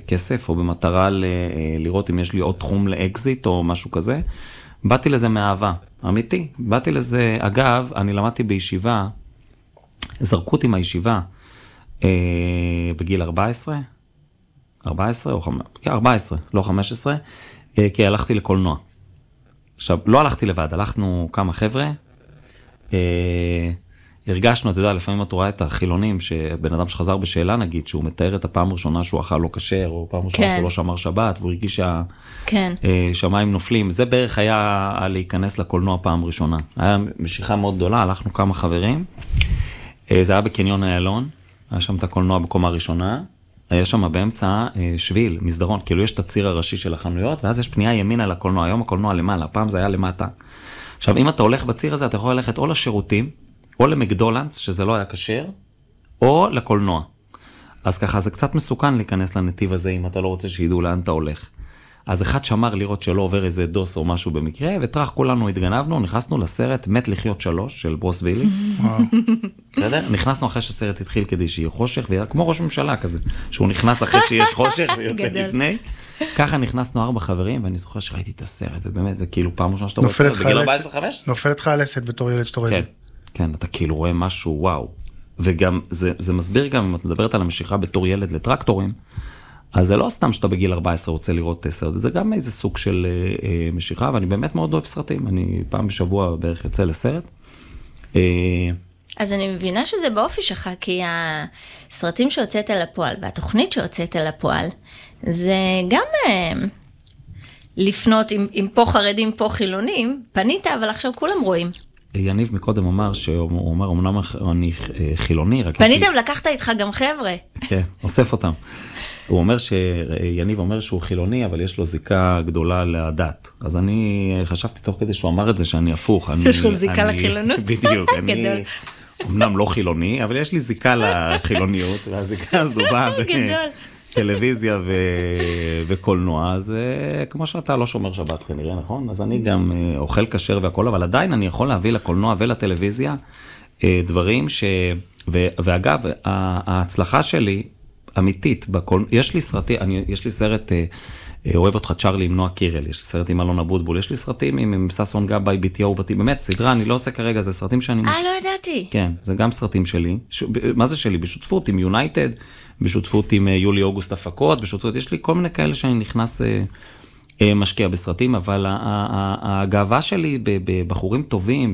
כסף, או במטרה לראות אם יש לי עוד תחום לאקזיט, או משהו כזה. באתי לזה מאהבה, אמיתי. באתי לזה, אגב, אני למדתי בישיבה, זרקו אותי מהישיבה, בגיל 14, לא 15, כי הלכתי לקולנוע. עכשיו, לא הלכתי לבד, הלכנו כמה חבר'ה, הרגשנו, אתה יודע, לפעמים את רואה את החילונים, שבן אדם שחזר בשאלה, נגיד, שהוא מתאר את הפעם הראשונה שהוא אכל לא כשר, או פעם ראשונה שהוא לא שמר שבת, והוא הרגיש שהשמיים נופלים. זה בערך היה להיכנס לקולנוע פעם ראשונה. היה משיכה מאוד גדולה, הלכנו כמה חברים, זה היה בקניון איילון, היה שם את הקולנוע בקומה הראשונה, היה שם באמצע שביל, מסדרון, כאילו יש את הציר הראשי של החנויות, ואז יש פנייה ימינה לקולנוע, היום הקולנוע למעלה, פעם זה היה למטה. עכשיו, אם אתה הולך בציר הזה, אתה יכול ללכת או לשירותים, או למקדולנדס, שזה לא היה כשר, או לקולנוע. אז ככה, זה קצת מסוכן להיכנס לנתיב הזה, אם אתה לא רוצה שידעו לאן אתה הולך. אז אחד שמר לראות שלא עובר איזה דוס או משהו במקרה, וטרח כולנו התגנבנו, נכנסנו לסרט מת לחיות 3 של ברוס ויליס. בסדר? נכנסנו אחרי שהסרט התחיל כדי שיהיה חושך, כמו ראש ממשלה כזה, שהוא נכנס אחרי שיש חושך ויוצא לפני. ככה נכנסנו 4 חברים, ואני זוכר שראיתי את הסרט, ובאמת זה כאילו פעם ראשונה שאתה רואה סרט, בגיל 14-15? נופלת לך הלסת בתור ילד שאתה רואה. כן, כן, אתה כאילו רואה משהו, וואו. וגם, זה מסביר גם, אם את מדברת על המשיכה בתור ילד לטרקטורים, אז זה לא סתם שאתה בגיל 14 רוצה לראות סרט, זה גם איזה סוג של משיכה, ואני באמת מאוד אוהב סרטים, אני פעם בשבוע בערך יוצא לסרט. אז אני מבינה שזה באופי שלך, כי הסרטים שהוצאת על הפועל, והתוכנית שהוצאת על הפועל, זה גם לפנות, עם פה חרדים, פה חילונים, פנית, אבל עכשיו כולם רואים. יניב מקודם אמר, שהוא אומר, אמנם אני חילוני, רק פניתם, לקחת איתך גם חבר'ה. כן, אוסף אותם. הוא אומר יניב אומר שהוא חילוני, אבל יש לו זיקה גדולה לדת. אז אני חשבתי תוך כדי שהוא אמר את זה, שאני הפוך. יש לו זיקה לחילונות? בדיוק. אני אמנם לא חילוני, אבל יש לי זיקה לחילוניות, והזיקה הזו באה בטלוויזיה וקולנוע. אז כמו שאתה לא שומר שבת כנראה, נכון? אז אני גם אוכל כשר והכל, אבל עדיין אני יכול להביא לקולנוע ולטלוויזיה דברים ואגב, ההצלחה שלי, אמיתית, יש לי סרט, אוהב אותך צ'רלי עם נועה קירל, יש לי סרט עם אלון אבוטבול, יש לי סרטים עם ססון גבאי, ביתי אהובתי, באמת, סדרה, אני לא עושה כרגע, זה סרטים שאני... לא ידעתי. כן, זה גם סרטים שלי. מה זה שלי? בשותפות עם יונייטד, בשותפות עם יולי אוגוסט הפקות, בשותפות, יש לי כל מיני כאלה שאני נכנס משקיע בסרטים, אבל הגאווה שלי בבחורים טובים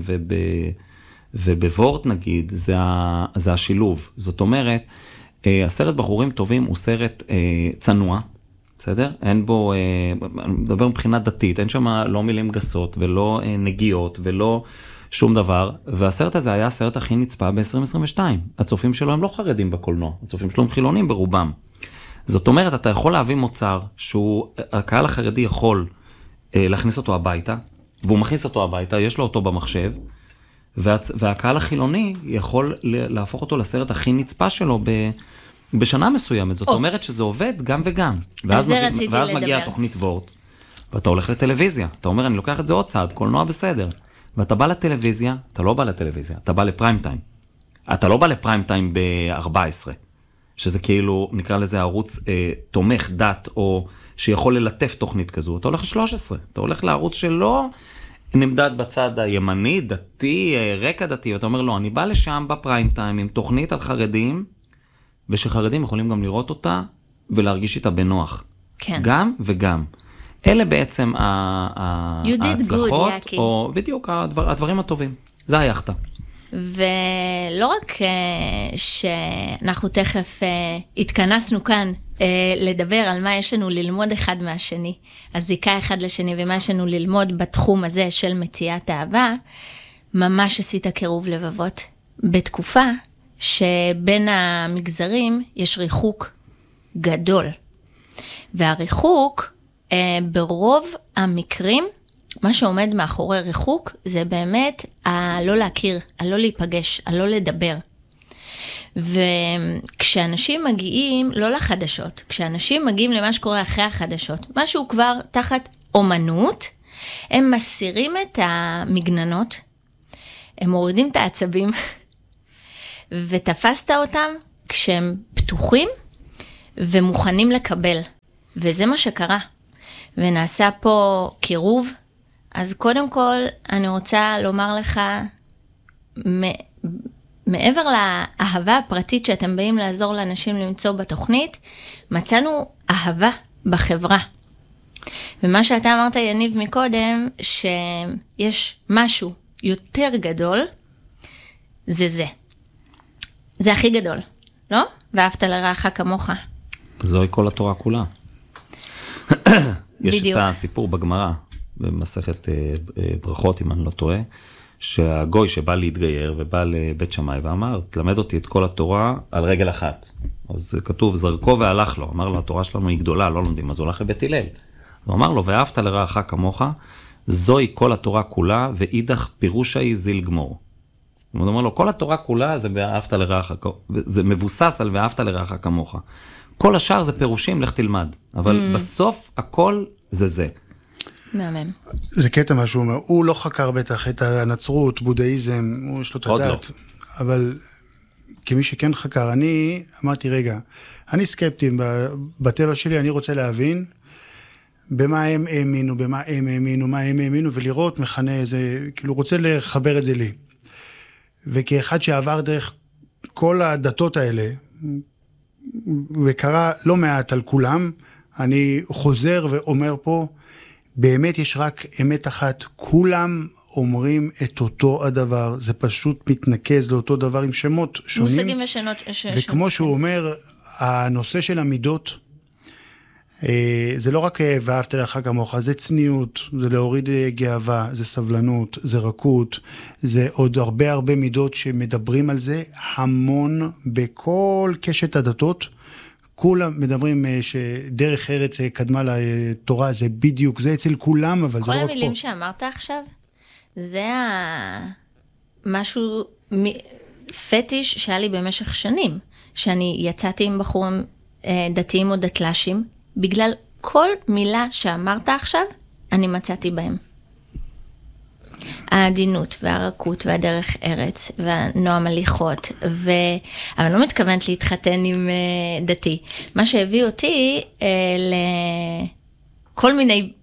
ובוורט נגיד, זה השילוב. זאת אומרת, הסרט בחורים טובים הוא סרט צנוע, בסדר? אין בו, אני מדבר מבחינה דתית, אין שם לא מילים גסות ולא נגיעות ולא שום דבר, והסרט הזה היה הסרט הכי נצפה ב-2022. הצופים שלו הם לא חרדים בקולנוע, הצופים שלו הם חילונים ברובם. זאת אומרת, אתה יכול להביא מוצר הקהל החרדי יכול להכניס אותו הביתה, והוא מכניס אותו הביתה, יש לו אותו במחשב, והקהל החילוני יכול להפוך אותו לסרט הכי נצפה שלו בשנה מסוימת. זאת אומרת שזה עובד גם וגם. ואז מגיעה תוכנית וורט, ואתה הולך לטלוויזיה. אתה אומר, אני לוקח את זה עוד צעד, קולנוע בסדר. ואתה בא לטלוויזיה, אתה לא בא לטלוויזיה, אתה בא לפריים טיים. אתה לא בא לפריים טיים ב-14, שזה כאילו, נקרא לזה ערוץ תומך דת, או שיכול ללטף תוכנית כזו. אתה הולך ל-13, אתה הולך לערוץ שלא נמדד בצד הימני, דתי, רקע דתי, ואתה אומר, לא, אני בא לשם בפריים טיים עם תוכנית על חרדים, ושחרדים יכולים גם לראות אותה, ולהרגיש איתה בנוח. כן. גם וגם. אלה בעצם ההצלחות, או בדיוק הדברים הטובים. זה היחדה. ולא רק שאנחנו תכף התכנסנו כאן לדבר על מה יש לנו ללמוד אחד מהשני, הזיקה אחד לשני ומה יש לנו ללמוד בתחום הזה של מציאת אהבה, ממש עשית קירוב לבבות בתקופה שבין המגזרים יש ריחוק גדול. והריחוק ברוב המקרים, מה שעומד מאחורי ריחוק, זה באמת הלא להכיר, הלא להיפגש, הלא לדבר. וכשאנשים מגיעים, לא לחדשות, כשאנשים מגיעים למה שקורה אחרי החדשות, משהו כבר תחת אומנות, הם מסירים את המגננות, הם מורידים את העצבים, ותפסת אותם כשהם פתוחים ומוכנים לקבל. וזה מה שקרה. ונעשה פה קירוב. אז קודם כל, אני רוצה לומר לך, מעבר לאהבה הפרטית שאתם באים לעזור לאנשים למצוא בתוכנית, מצאנו אהבה בחברה. ומה שאתה אמרת, יניב, מקודם, שיש משהו יותר גדול, זה. זה הכי גדול, לא? ואהבת לרעך כמוך. זוהי כל התורה כולה. יש בדיוק. את הסיפור בגמרא, במסכת ברכות, אם אני לא טועה, שהגוי שבא להתגייר ובא לבית שמאי ואמר, תלמד אותי את כל התורה על רגל אחת. אז כתוב, זרקו והלך לו. אמר לו, התורה שלנו היא גדולה, לא לומדים, אז הוא הולך לבית הלל. הוא אמר לו, ואהבת לרעך כמוך, זוהי כל התורה כולה, ואידך פירושה היא זיל גמור. הוא אומר לו, כל התורה כולה זה ואהבת לרעך, זה מבוסס על ואהבת לרעך כמוך. כל השאר זה פירושים, לך תלמד. אבל בסוף הכל זה. מהמם. זה קטע מה שהוא אומר, הוא לא חקר בטח את הנצרות, בודהיזם, הוא יש לו את עוד הדעת. לא. אבל כמי שכן חקר, אני אמרתי, רגע, אני סקפטי בטבע שלי, אני רוצה להבין במה הם האמינו, ולראות מכנה איזה, כאילו רוצה לחבר את זה לי. וכאחד שעבר דרך כל הדתות האלה, וקרא לא מעט על כולם, אני חוזר ואומר פה, באמת יש רק אמת אחת, כולם אומרים את אותו הדבר, זה פשוט מתנקז לאותו דבר עם שמות שונים. מושגים ושונות. וכמו שהוא אומר, הנושא של המידות, זה לא רק ואהבת לרעך כמוך, זה צניעות, זה להוריד גאווה, זה סבלנות, זה רכות, זה עוד הרבה מידות שמדברים על זה המון בכל קשת הדתות, כולם מדברים שדרך ארץ קדמה לתורה, זה בדיוק, זה אצל כולם, אבל זה לא רק פה. כל המילים שאמרת עכשיו, זה משהו פטיש שהיה לי במשך שנים, שאני יצאתי עם בחורים דתיים או דתל"שים, בגלל כל מילה שאמרת עכשיו, אני מצאתי בהם. העדינות והרכות והדרך ארץ והנועם הליכות, אבל אני לא מתכוונת להתחתן עם דתי. מה שהביא אותי לכל מיני,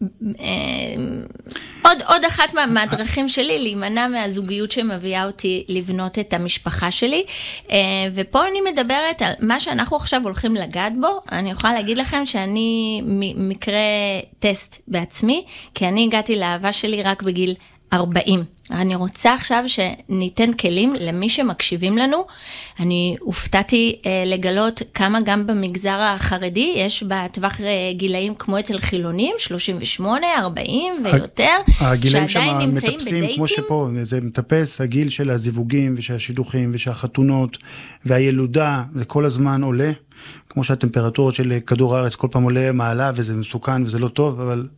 עוד אחת מהדרכים שלי להימנע מהזוגיות שמביאה אותי לבנות את המשפחה שלי, ופה אני מדברת על מה שאנחנו עכשיו הולכים לגעת בו. אני יכולה להגיד לכם שאני מקרה טסט בעצמי, כי אני הגעתי לאהבה שלי רק בגיל 40. אני רוצה עכשיו שניתן כלים למי שמקשיבים לנו. אני הופתעתי לגלות כמה גם במגזר החרדי יש בטווח גילאים כמו אצל חילונים, 38, 40 ויותר, הגילאים שעדיין שם נמצאים מטפסים בדייטים. כמו שפה, זה מטפס הגיל של הזיווגים ושהשידוכים ושהחתונות והילודה, זה כל הזמן עולה, כמו שהטמפרטורות של כדור הארץ כל פעם עולה מעלה וזה מסוכן וזה לא טוב, אבל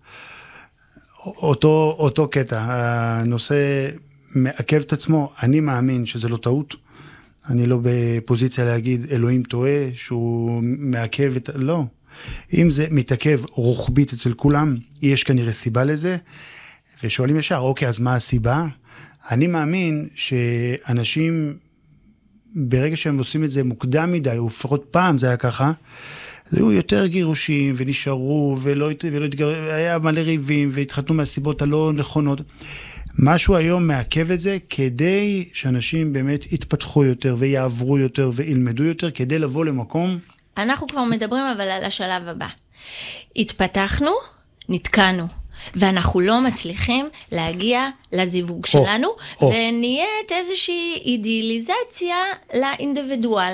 אותו קטע, הנושא מעכב את עצמו, אני מאמין שזה לא טעות, אני לא בפוזיציה להגיד אלוהים טועה, שהוא מעכב את, לא, אם זה מתעכב רוחבית אצל כולם, יש כנראה סיבה לזה, ושואלים ישר, אוקיי, אז מה הסיבה? אני מאמין שאנשים, ברגע שהם עושים את זה מוקדם מדי, או לפחות פעם זה היה ככה, היו יותר גירושים ונשארו ולא התגרשו, היה מלא ריבים והתחתנו מהסיבות הלא נכונות. משהו היום מעכב את זה כדי שאנשים באמת יתפתחו יותר ויעברו יותר וילמדו יותר, כדי לבוא למקום. אנחנו כבר מדברים אבל על השלב הבא. התפתחנו, נתקענו, ואנחנו לא מצליחים להגיע לזיווג שלנו, ונהיית איזושהי אידיאליזציה לאינדיבידואל.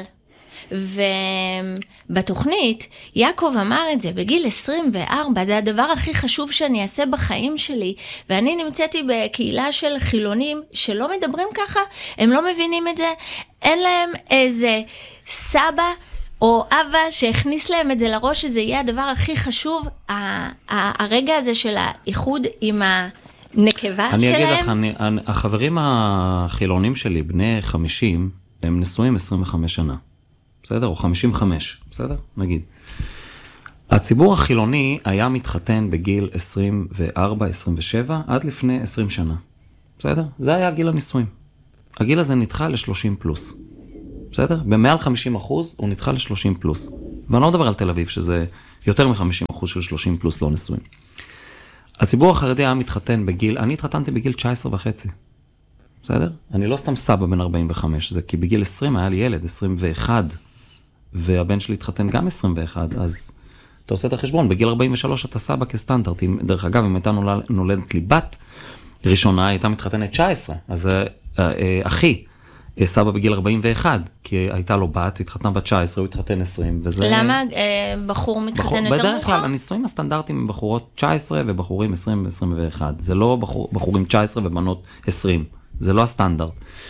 ובתוכנית, יעקב אמר את זה, בגיל 24, זה הדבר הכי חשוב שאני אעשה בחיים שלי, ואני נמצאתי בקהילה של חילונים שלא מדברים ככה, הם לא מבינים את זה, אין להם איזה סבא או אבא שהכניס להם את זה לראש, שזה יהיה הדבר הכי חשוב, הרגע הזה של האיחוד עם הנקבה אני שלהם. אגיד לך, החברים החילונים שלי, בני 50, הם נשואים 25 שנה. בסדר? או 55, בסדר? נגיד. הציבור החילוני היה מתחתן בגיל 24-27 עד לפני 20 שנה. בסדר? זה היה גיל הנישואים. הגיל הזה נדחה ל-30 פלוס. בסדר? במעל 50% הוא נדחה ל-30 פלוס. ואני לא מדבר על תל אביב, שזה יותר מ-50% של 30 פלוס לא נשואים. הציבור החרדי היה מתחתן בגיל, אני התחתנתי בגיל 19 וחצי. בסדר? אני לא סתם סבא בן 45, זה כי בגיל 20 היה לי ילד, 21, והבן שלי התחתן גם 21, אז אתה עושה את החשבון, בגיל 43 אתה סבא כסטנדרט. דרך אגב, אם הייתה נולדת לי בת ראשונה, הייתה מתחתנת 19, אז אחי, סבא בגיל 41, כי הייתה לו בת, התחתנה בת 19, הוא התחתן 20, וזה... למה בחור מתחתן יותר מאוחר? בדרך כלל, הנישואים הסטנדרטיים הם בחורות 19 ובחורים 20 ו-21. זה לא בחורים 19 ובנות 20. זה לא הסטנדרט.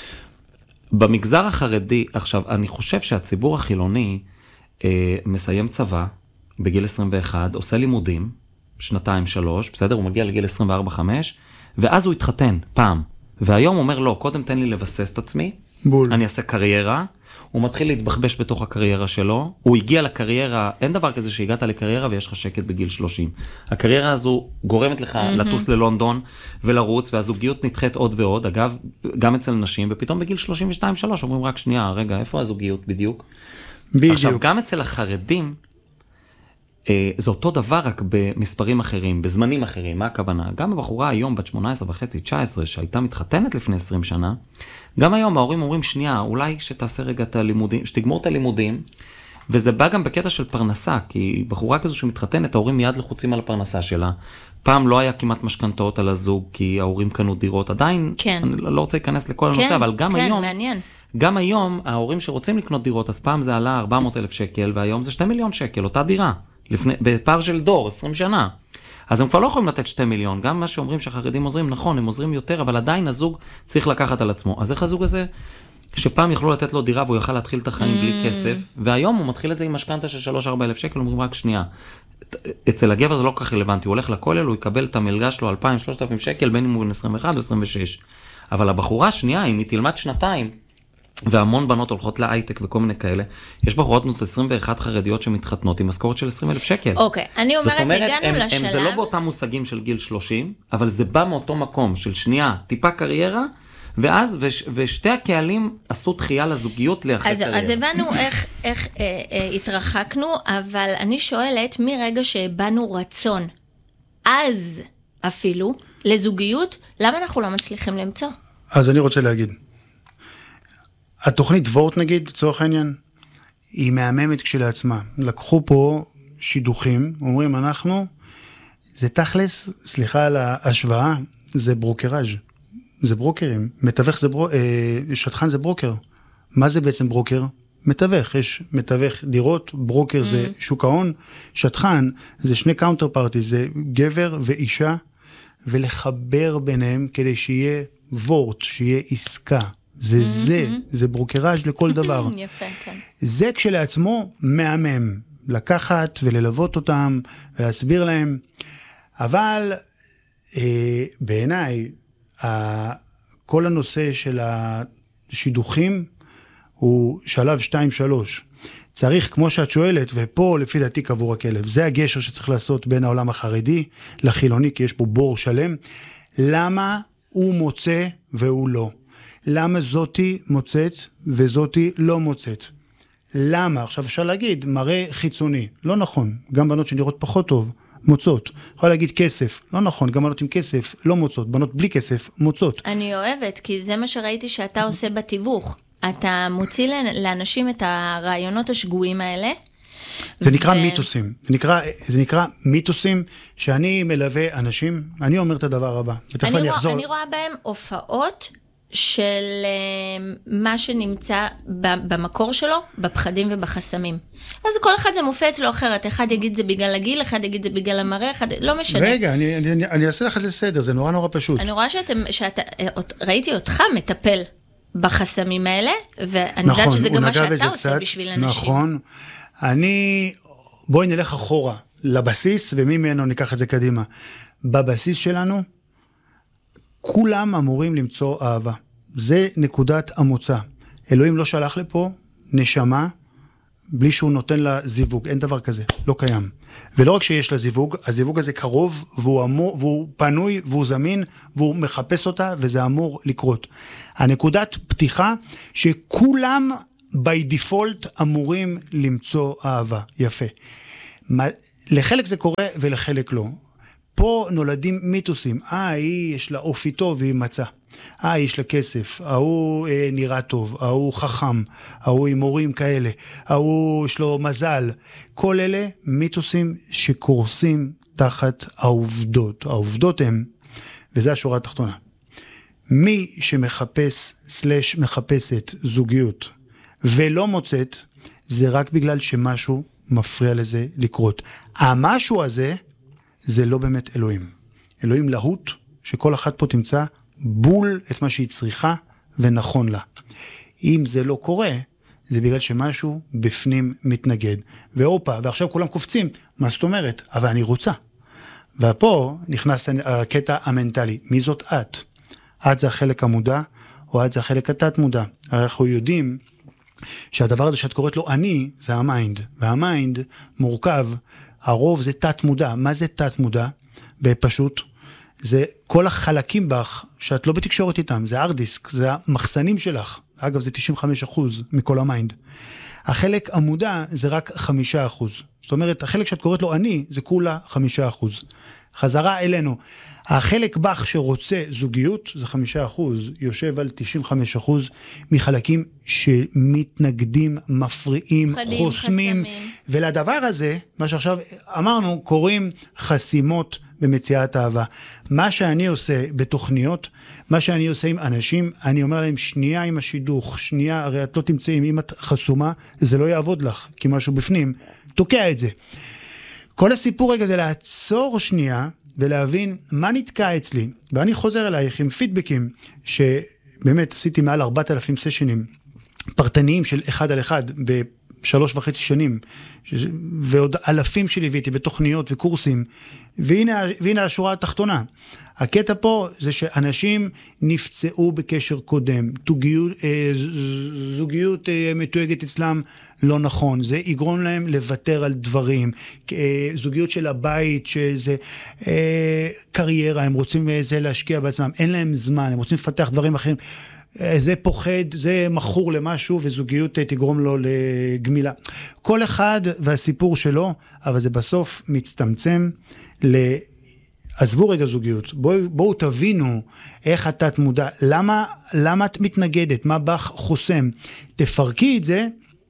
במגזר החרדי, עכשיו, אני חושב שהציבור החילוני מסיים צבא בגיל 21, עושה לימודים, 2-3, בסדר? הוא מגיע לגיל 24-5, ואז הוא התחתן, פעם. והיום הוא אומר, לא, קודם תן לי לבסס את עצמי, בול. אני אעשה קריירה, הוא מתחיל להתבחבש בתוך הקריירה שלו, הוא הגיע לקריירה, אין דבר כזה שהגעת לקריירה ויש לך שקט בגיל 30. הקריירה הזו גורמת לך לטוס ללונדון ולרוץ, והזוגיות נדחית עוד ועוד, אגב, גם אצל נשים, ופתאום בגיל 32-3 אומרים רק שנייה, רגע, איפה הזוגיות בדיוק? בדיוק. עכשיו, גם אצל החרדים, זה אותו דבר רק במספרים אחרים, בזמנים אחרים. מה הכוונה? גם הבחורה היום בת 18.5-19 שהייתה מתחתנת לפני 20 שנה, גם היום ההורים אומרים שנייה, אולי שתעשה רגע את הלימודים, שתגמור את הלימודים, וזה בא גם בקטע של פרנסה, כי בחורה כזו שמתחתנת, ההורים מיד לחוצים על הפרנסה שלה. פעם לא היה כמעט משכנתאות על הזוג, כי ההורים קנו דירות. עדיין, כן. אני לא רוצה להיכנס לכל הנושא, אבל גם כן, היום, מעניין. גם היום, ההורים שרוצים לקנות דירות, אז פעם זה עלה 400,000 שקל, והיום זה 2 מיליון שקל, אותה דירה. בפער של דור, 20 שנה. אז הם כבר לא יכולים לתת 2 מיליון. גם מה שאומרים שהחרדים עוזרים, נכון, הם עוזרים יותר, אבל עדיין הזוג צריך לקחת על עצמו. אז איך הזוג הזה, שפעם יכלו לתת לו דירה, והוא יוכל להתחיל את החיים בלי כסף, והיום הוא מתחיל את זה עם משכנתה של 3-4 אלף שקל, אומרים רק שנייה. אצל הגבר זה לא כך רלוונטי, הוא הולך לכולל, הוא יקבל את המלגה שלו 2,000-3,000 שקל, בין אם הוא בן 21 או 26. אבל הבחורה השנייה, אם היא תלמד 2, והמון בנות הולכות להייטק וכל מיני כאלה. יש בחורות בנות 21 חרדיות שמתחתנות עם משכורת של 20,000 שקל. אוקיי, אני אומרת, הגענו לשלב. זה לא באותם מושגים של גיל 30, אבל זה בא מאותו מקום של שנייה, טיפה קריירה, ואז, ושתי הקהלים עשו דחייה לזוגיות לאחרי קריירה. אז הבנו איך התרחקנו, אבל אני שואלת, מרגע שהבנו רצון, אז אפילו, לזוגיות, למה אנחנו לא מצליחים למצוא? אז אני רוצה להגיד, התוכנית וורט נגיד, לצורך העניין, היא מהממת כשלעצמה. לקחו פה שידוכים, אומרים אנחנו, זה תכלס, סליחה על ההשוואה, זה ברוקראז', זה ברוקרים. מתווך זה שטחן זה ברוקר. מה זה בעצם ברוקר? מתווך. יש מתווך דירות, ברוקר זה שוק ההון, שטחן זה שני קאונטר פארטי, זה גבר ואישה, ולחבר ביניהם כדי שיהיה וורט, שיהיה עסקה. זה ברוקראז' לכל דבר. יפה, כן. זה כשלעצמו מהמם, לקחת וללוות אותם ולהסביר להם, אבל בעיניי, כל הנושא של השידוכים הוא שלב 2-3. צריך, כמו שאת שואלת, ופה לפי דעתי קבור הכלב, זה הגשר שצריך לעשות בין העולם החרדי לחילוני, כי יש פה בור שלם. למה הוא מוצא והוא לא? למה זאתי מוצאת וזאתי לא מוצאת? למה? עכשיו אפשר להגיד, מראה חיצוני. לא נכון. גם בנות שנראות פחות טוב, מוצאות. יכול להגיד כסף. לא נכון. גם בנות עם כסף לא מוצאות. בנות בלי כסף מוצאות. אני אוהבת, כי זה מה שראיתי שאתה עושה בתיווך. אתה מוציא לאנשים את הרעיונות השגויים האלה. זה נקרא מיתוסים. זה נקרא מיתוסים שאני מלווה אנשים. אני אומר את הדבר הבא. אני רואה בהם הופעות של מה שנמצא במקור שלו, בפחדים ובחסמים. אז כל אחד זה מופיע אצלו אחרת. אחד יגיד זה בגלל הגיל, אחד יגיד זה בגלל המראה, אחד לא משנה. רגע, אני אעשה לך זה סדר, זה נורא נורא פשוט. אני רואה ראיתי אותך מטפל בחסמים האלה, ואני יודעת שזה גם מה שאתה עושה בשביל אנשים. נכון. בואי נלך אחורה לבסיס, וממנו ניקח את זה קדימה. בבסיס שלנו, כולם אמורים למצוא אהבה. זה נקודת המוצא. אלוהים לא שלח לפה נשמה, בלי שהוא נותן לה זיווג. אין דבר כזה, לא קיים. ולא רק שיש לה זיווג, הזיווג הזה קרוב, והוא פנוי, והוא זמין, והוא מחפש אותה, וזה אמור לקרות. הנקודת פתיחה, שכולם by default אמורים למצוא אהבה. יפה. לחלק זה קורה ולחלק לא. פה נולדים מיתוסים. היא יש לה אופי טוב והיא מצא. יש לה כסף. ההוא נראה טוב. ההוא חכם. ההוא עם הורים כאלה. ההוא יש לו מזל. כל אלה מיתוסים שקורסים תחת העובדות. העובדות הם, וזה השורה התחתונה. מי שמחפש / מחפשת זוגיות ולא מוצאת, זה רק בגלל שמשהו מפריע לזה לקרות. המשהו הזה, זה לא באמת אלוהים. אלוהים להוט, שכל אחת פה תמצא בול את מה שהיא צריכה ונכון לה. אם זה לא קורה, זה בגלל שמשהו בפנים מתנגד. ועכשיו כולם קופצים, מה זאת אומרת? אבל אני רוצה. ופה נכנס הקטע המנטלי. מי זאת את? את זה החלק המודע, או את זה החלק התת מודע. אנחנו יודעים שהדבר הזה שאת קוראת לו אני, זה המיינד. והמיינד מורכב, הרוב זה תת מודע. מה זה תת מודע? בפשוט, זה כל החלקים בך, שאת לא בתקשורת איתם, זה ארדיסק, זה המחסנים שלך. אגב, זה 95% מכל המיינד. החלק המודע זה רק 5%. זאת אומרת, החלק שאת קוראת לו אני, זה כולה 5%. חזרה אלינו. החלק בך שרוצה זוגיות, זה 5%, יושב על 95% מחלקים שמתנגדים, מפריעים, חוסמים. ולדבר הזה, מה שעכשיו אמרנו, קוראים חסימות במציאת אהבה. מה שאני עושה בתוכניות, מה שאני עושה עם אנשים, אני אומר להם, שנייה עם השידוך, שנייה, הרי את לא תמצאים, אם את חסומה, זה לא יעבוד לך, כי משהו בפנים, תוקע את זה. כל הסיפור רגע זה לעצור שנייה, ולהבין מה נתקע אצלי, ואני חוזר אלייך עם פידבקים, שבאמת עשיתי מעל 4,000 סשנים, פרטניים של 1 על 1, ב3.5 שנים, ועוד אלפים שליוויתי בתוכניות וקורסים, והנה השורה התחתונה. הקטע פה זה שאנשים נפצעו בקשר קודם, זוגיות מתויגת אצלם לא נכון, זה יגרום להם לוותר על דברים, זוגיות של הבית, שזה קריירה, הם רוצים זה להשקיע בעצמם, אין להם זמן, הם רוצים לפתח דברים אחרים, זה פוחד, זה מכור למשהו, וזוגיות תגרום לו לגמילה. כל אחד והסיפור שלו, אבל זה בסוף מצטמצם עזבו רגע זוגיות, בואו תבינו איך את מודע, למה את מתנגדת, מה בך חוסם, תפרקי את זה,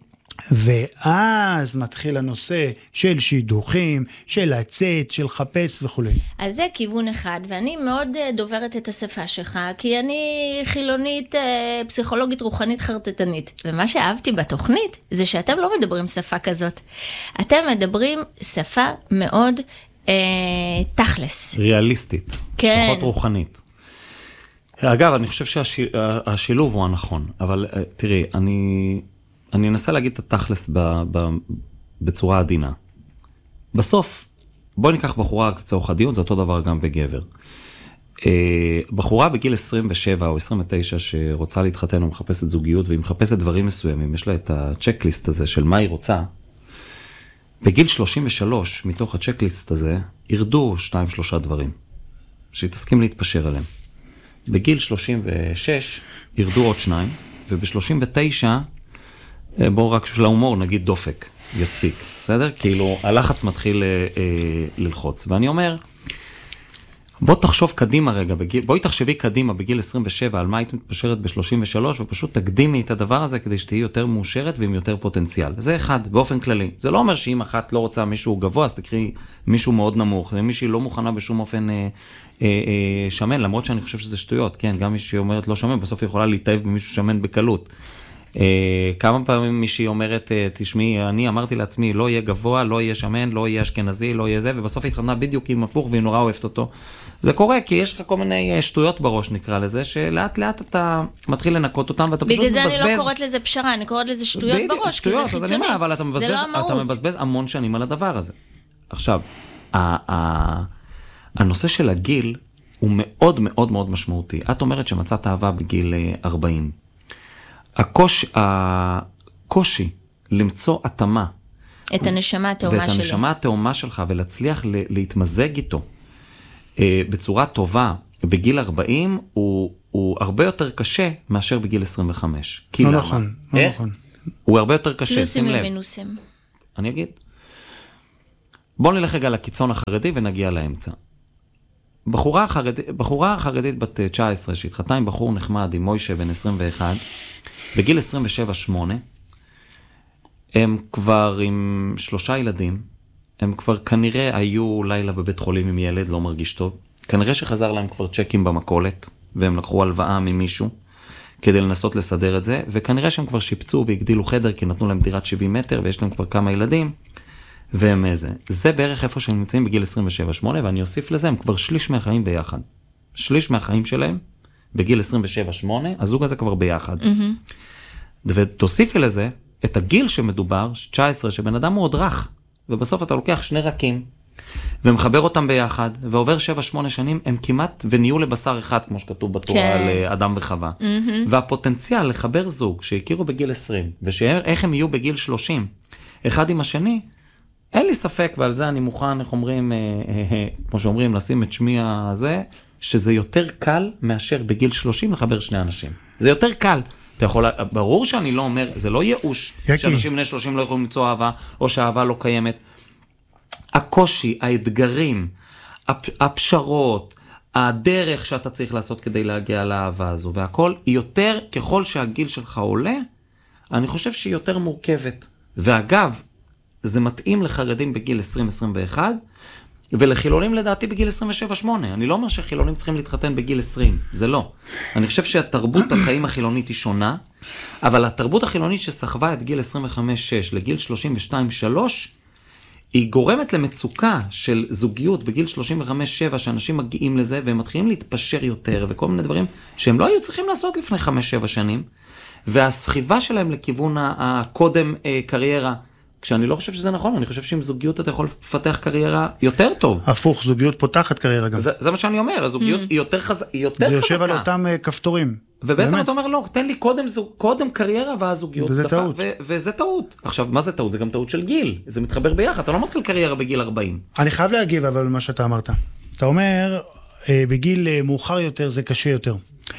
ואז מתחיל הנושא של שידוכים, של לצאת, של חפש וכו'. אז זה כיוון אחד, ואני מאוד דוברת את השפה שלך, כי אני חילונית, פסיכולוגית, רוחנית, חרטטנית. ומה שאהבתי בתוכנית, זה שאתם לא מדברים שפה כזאת. אתם מדברים שפה מאוד תכלס. ריאליסטית. כן. פחות רוחנית. אגב, אני חושב שהשילוב הוא הנכון, אבל תראי, אני אנסה להגיד את התכלס בצורה עדינה. בסוף, בואי ניקח בחורה לצורך הדיון, זה אותו דבר גם בגבר. בחורה בגיל 27 או 29 שרוצה להתחתן או מחפשת זוגיות, והיא מחפשת דברים מסוימים, יש לה את הצ'קליסט הזה של מה היא רוצה, בגיל 33, מתוך הצ'קליסט הזה, ירדו 2-3 דברים, שהיא תסכים להתפשר עליהם. בגיל 36, ירדו עוד 2, וב-39, בואו רק של ההומור, נגיד דופק, יספיק, בסדר? כאילו, הלחץ מתחיל ללחוץ. ואני אומר, בוא תחשוב קדימה רגע, בואי תחשבי קדימה בגיל 27, על מה היית מתפשרת ב-33, ופשוט תקדימי את הדבר הזה, כדי שתהיי יותר מאושרת ועם יותר פוטנציאל. זה אחד, באופן כללי. זה לא אומר שאם אחת לא רוצה מישהו גבוה, אז תקראי מישהו מאוד נמוך, ומישהי לא מוכנה בשום אופן שמן, למרות שאני חושב שזה שטויות, כן, גם מישהי אומרת לא שמן, בסוף היא יכולה להתאהב במישהו שמן בקלות. כמה פעמים מישהי אומרת, תשמעי, אני אמרתי לעצמי, לא יהיה גבוה, לא יהיה שמן, לא יהיה אשכנזי, לא יהיה זה, ובסוף התחתנה בדיוק עם הפוך, והיא נורא אוהבת אותו. זה קורה, כי יש לך כל מיני שטויות בראש, נקרא לזה, שלאט לאט אתה מתחיל לנקות אותם, ואתה פשוט מבזבז. בגלל זה אני לא קוראת לזה פשרה, אני קוראת לזה שטויות בראש, כי זה חיצוני. אבל אתה מבזבז המון שנים על הדבר הזה. עכשיו, הנושא של הגיל הוא מאוד מאוד מאוד משמעותי. את אומרת שמצאת אהבה בגיל 40. הקושי למצוא התאמה. את הנשמה התאומה שלי. ואת הנשמה התאומה שלך, ולהצליח להתמזג איתו בצורה טובה בגיל 40, הוא הרבה יותר קשה מאשר בגיל 25. לא נכון, לא נכון. הוא הרבה יותר קשה, שים לב. פלוסים ומינוסים. אני אגיד. בואו נלך רגע לקיצון החרדי ונגיע לאמצע. בחורה חרדית בת 19 שהתחתנה עם בחור נחמד, עם מוישה בן 21, בגיל 27-8, הם כבר עם 3 ילדים, הם כבר כנראה היו לילה בבית חולים עם ילד, לא מרגיש טוב, כנראה שחזר להם כבר צ'קים במקולת, והם לקחו הלוואה ממישהו, כדי לנסות לסדר את זה, וכנראה שהם כבר שיפצו והגדילו חדר, כי נתנו להם דירת 70 מטר, ויש להם כבר כמה ילדים, והם איזה. זה בערך איפה שהם נמצאים בגיל 27-8, ואני אוסיף לזה, הם כבר שליש מהחיים ביחד. שליש מהחיים שלהם, בגיל 27-8, הזוג הזה כבר ביחד. ותוסיפי לזה, את הגיל שמדובר, 19, שבן אדם הוא עוד רך, ובסוף אתה לוקח 2 רקים, ומחבר אותם ביחד, ועובר 7-8 שנים, הם כמעט ונהיו לבשר אחד, כמו שכתוב בתורה על אדם וחווה. והפוטנציאל לחבר זוג, שהכירו בגיל 20, ואיך הם יהיו בגיל 30, אחד עם השני, אין לי ספק, ועל זה אני מוכן, איך אומרים, כמו שאומרים, לשים את שמי הזה, שזה יותר קל מאשר בגיל 30 לחבר 2 אנשים. זה יותר קל. אתה יכול, ברור שאני לא אומר, זה לא ייאוש, שאנשים בני 30 לא יכולים למצוא אהבה, או שהאהבה לא קיימת. הקושי, האתגרים, הפשרות, הדרך שאתה צריך לעשות כדי להגיע לאהבה הזו, והכל יותר, ככל שהגיל שלך עולה, אני חושב שהיא יותר מורכבת. ואגב, זה מתאים לחרדים בגיל 20-21, ולחילונים לדעתי בגיל 27-8. אני לא אומר שחילונים צריכים להתחתן בגיל 20, זה לא. אני חושב שהתרבות החיים החילונית היא שונה, אבל התרבות החילונית שסחבה את גיל 25-6 לגיל 32-3, היא גורמת למצוקה של זוגיות בגיל 35-7, שאנשים מגיעים לזה, והם מתחילים להתפשר יותר, וכל מיני דברים שהם לא היו צריכים לעשות לפני 5-7 שנים, והסחיבה שלהם לכיוון הקודם קריירה, כשאני לא חושב שזה נכון, אני חושב שעם זוגיות אתה יכול לפתח קריירה יותר טוב. הפוך, זוגיות פותחת קריירה גם. זה מה שאני אומר, הזוגיות היא יותר חזקה. זה יושב על אותם כפתורים. ובעצם אתה אומר, לא, תן לי קודם קריירה ואז זוגיות. וזה טעות. וזה טעות. עכשיו, מה זה טעות? זה גם טעות של גיל. זה מתחבר ביחד, אתה לא מתחיל קריירה בגיל 40. אני חייב להגיב אבל מה שאתה אמרת. אתה אומר, בגיל מאוחר יותר זה קשה יותר.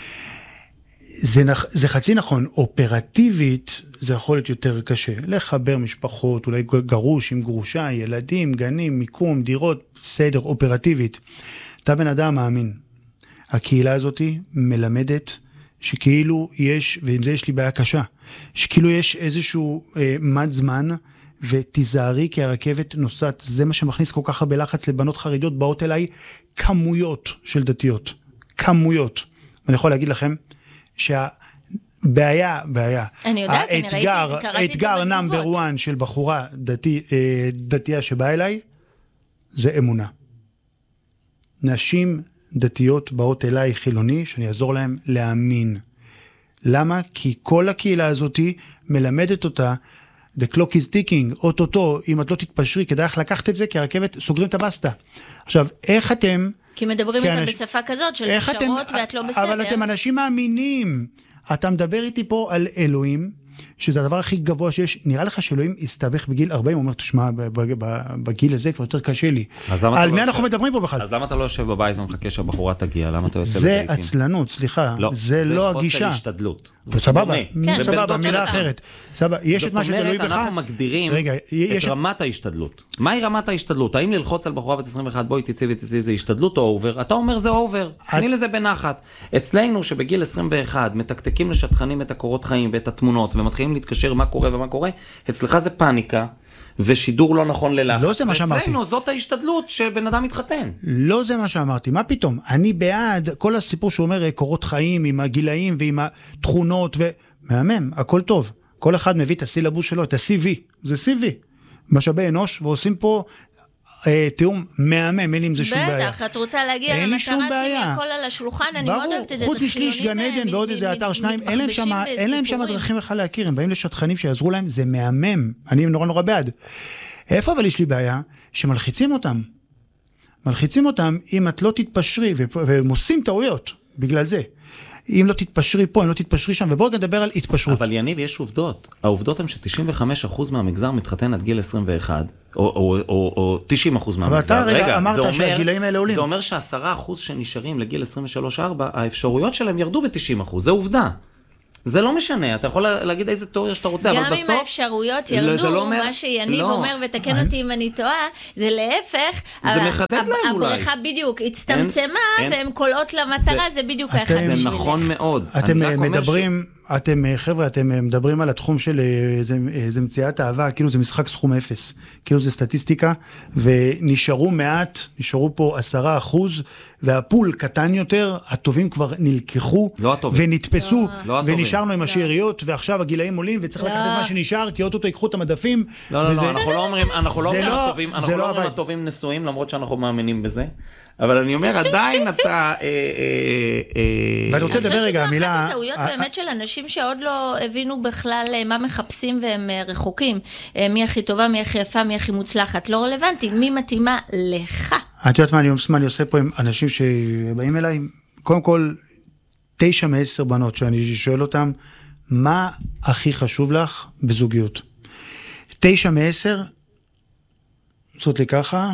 זה חצי נכון, אופרטיבית זה יכול להיות יותר קשה, לחבר משפחות, אולי גרוש עם גרושה, ילדים, גנים, מיקום, דירות, סדר, אופרטיבית. אתה בן אדם מאמין. הקהילה הזאת מלמדת שכאילו יש, ועם זה יש לי בעיה קשה, שכאילו יש איזשהו מד זמן, ותיזהרי כי הרכבת נוסעת, זה מה שמכניס כל כך הרבה לחץ לבנות חרדיות, באות אליי כמויות של דתיות, כמויות. אני יכול להגיד לכם, שהבעיה, אני יודעת, אני ראיתי, קראתי את האתגר נאמבר 1 של בחורה דתייה שבאה אליי, זה אמונה. נשים דתיות באות אליי חילוני, שאני אעזור להם להאמין. למה? כי כל הקהילה הזאת מלמדת אותה, the clock is ticking, אוטוטו, אם את לא תתפשרי, כדאי לך לקחת את זה, כי הרכבת סוגרים את הבסטה. עכשיו, איך אתם... כי מדברים איתם בשפה כזאת של פשרות ואת לא בסדר. אבל אתם אנשים מאמינים. אתה מדבר איתי פה על אלוהים, שזה הדבר הכי גבוה שיש. נראה לך שאלוהים יסתבך בגיל 40, הוא אומר, תשמע, בגיל הזה כבר יותר קשה לי. על מי אנחנו מדברים פה בכלל? אז למה אתה לא יושב בבית ומחכה שהבחורה תגיע? למה אתה יוצא זה עצלנות, סליחה. זה לא הגישה. זה חוסר השתדלות. סבבה, סבבה, מילה אחרת. יש את מה שתלוי בך. אנחנו מגדירים את רמת ההשתדלות. מהי רמת ההשתדלות? האם ללחוץ על בחורה בת 21, בואי תצאי ותצאי, זה השתדלות או אובר? אתה אומר זה אובר, תני לזה בנחת. אצלנו שבגיל 21 מתקתקים לשטחנים את הקורות חיים ואת התמונות ומתחילים להתקשר מה קורה ומה קורה, אצלך זה פאניקה ושידור לא נכון ללחץ. לא זה מה שאמרתי. אצלנו זאת ההשתדלות שבן אדם מתחתן. לא זה מה שאמרתי, מה פתאום? אני בעד כל הסיפור שאומר קורות חיים עם הגילאים ועם התכונות ומהמם, הכל טוב. כל אחד מביא את הסילבוס שלו, את ה-CV, זה CV. משאבי אנוש, ועושים פה תיאום מהמם, אין לי עם זה שום בעיה. בטח, את רוצה להגיע למטרה, שימי הכל על השולחן, אני מאוד אוהבת את זה. חוץ משליש גן עדן ועוד איזה אתר שניים, אין להם שם דרכים בכלל להכיר, הם באים לשטחנים שיעזרו להם, זה מהמם, אני נורא בעד. איפה אבל יש לי בעיה? שמלחיצים אותם. מלחיצים אותם אם את לא תתפשרי, והם עושים טעויות בגלל זה. אם לא תתפשרי פה, אם לא תתפשרי שם, ובואו נדבר על התפשרות. אבל יניב, יש עובדות. העובדות הן ש95% מהמגזר מתחתן עד גיל 21, או 90% מהמגזר. אבל אתה רגע אמרת שהגילאים האלה עולים. זה אומר ש10% שנשארים לגיל 23-4, האפשרויות שלהם ירדו ב90%, זה עובדה. זה לא משנה, אתה יכול להגיד איזה תיאוריה שאתה רוצה, אבל בסוף... גם אם האפשרויות ירדו, מה שיניב אומר, ותקן אותי אם אני טועה, זה להפך. זה מחדד להם אולי. הבריכה בדיוק הצטמצמה, והן קולות למטרה, זה בדיוק האחד בשבילי. זה נכון מאוד. אתם מדברים על התחום של איזה מציאת אהבה, כאילו זה משחק סכום אפס, כאילו זה סטטיסטיקה, ונשארו מעט, נשארו פה 10%, והפול קטן יותר, הטובים כבר נלקחו, ונתפסו, ונשארנו עם השאריות, ועכשיו הגילאים עולים, וצריך לקחת את מה שנשאר, כי אותו ייקחו את המדפים. לא, אנחנו לא אומרים הטובים נשואים, למרות שאנחנו מאמינים בזה, אבל אני אומר, עדיין אתה... ואני רוצה לדבר רגע, מילה... אני חושבת שזו אחת הטעויות באמת של אנשים שעוד לא הבינו בכלל מה מחפשים והם רחוקים. מי הכי טובה, מי הכי יפה, מי הכי מוצלחת. לא רלוונטי, מי מתאימה לך. את יודעת מה אני עושה פה עם אנשים שבאים אליי? קודם כל, 9 מ-10 בנות שאני שואל אותם, מה הכי חשוב לך בזוגיות? 9 מ-10, זאת לי ככה,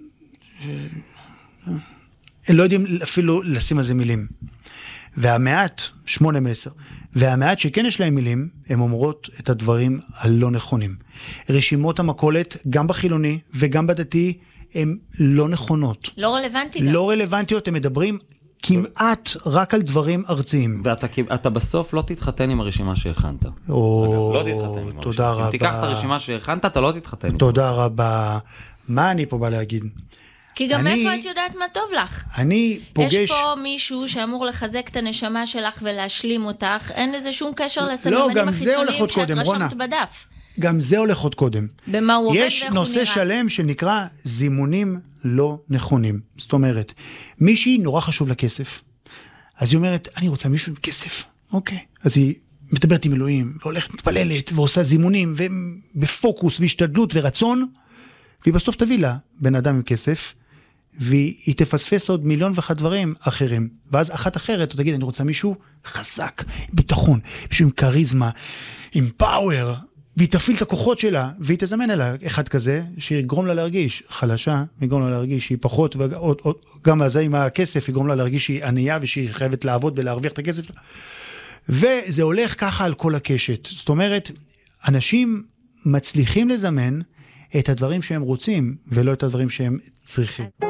הם לא יודעים אפילו לשים על זה מילים. והמעט, 8 מ-10, והמעט שכן יש להם מילים, הם אומרות את הדברים הלא נכונים. רשימות המקולת, גם בחילוני וגם בדתי, הן לא נכונות. לא רלוונטיות. לא רלוונטיות, הם מדברים כמעט רק על דברים ארציים. ואתה בסוף לא תתחתן עם הרשימה שהכנת. לא תתחתן. תודה רבה. אם תיקח את הרשימה שהכנת, אתה לא תתחתן. תודה רבה. מה אני פה בא להגיד? כי גם איפה את יודעת מה טוב לך? אני פוגש... יש פה מישהו שאמור לחזק את הנשמה שלך ולהשלים אותך, אין לזה שום קשר לסממנים החיצוניים שאת רשמת בדף. גם זה הולך עוד קודם. במה הוא עובד ואיך הוא נראה. יש נושא שלם שנקרא זימונים לא נכונים. זאת אומרת, מישהי נורא חשוב לכסף. אז היא אומרת, אני רוצה מישהו עם כסף. אוקיי. אז היא מדברת עם אלוהים, והולכת מתפללת, ועושה זימונים, ובפוקוס, והשתדלות ורצון, והיא בסוף תביא לה בן אדם עם כסף, והיא תפספס עוד 1,000,001 דברים אחרים. ואז אחת אחרת, תגיד, אני רוצה מישהו חזק, ביטחון, מישהו עם קריזמה, עם פאוור, והיא תפעיל את הכוחות שלה, והיא תזמן אליה אחד כזה, שיגרום לה להרגיש חלשה, יגרום לה להרגיש שהיא פחות, וגם הזה עם הכסף, יגרום לה להרגיש שהיא ענייה, ושהיא חייבת לעבוד ולהרוויח את הכסף שלה. וזה הולך ככה על כל הקשת. זאת אומרת, אנשים מצליחים לזמן את הדברים שהם רוצים, ולא את הדברים שהם צריכים.